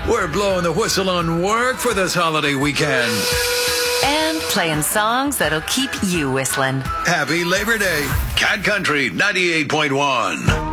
We're blowing the whistle on work for this holiday weekend. And playing songs that'll keep you whistling. Happy Labor Day. Cat Country 98.1.